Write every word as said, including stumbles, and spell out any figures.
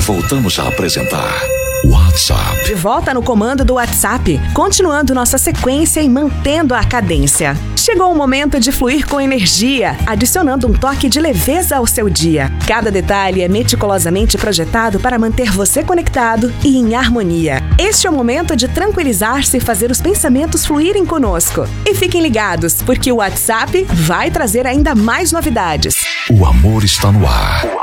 voltamos a apresentar WhatsApp. De volta no comando do WhatsApp, continuando nossa sequência e mantendo a cadência. Chegou o momento de fluir com energia, adicionando um toque de leveza ao seu dia. Cada detalhe é meticulosamente projetado para manter você conectado e em harmonia. Este é o momento de tranquilizar-se e fazer os pensamentos fluírem conosco. E fiquem ligados, porque o WhatsApp vai trazer ainda mais novidades. O amor está no ar.